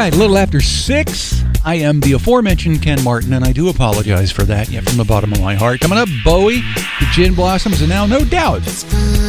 right, a little after 6. I am the aforementioned Ken Martin, and I do apologize for that, from the bottom of my heart. Coming up, Bowie, the Gin Blossoms, and now No Doubt.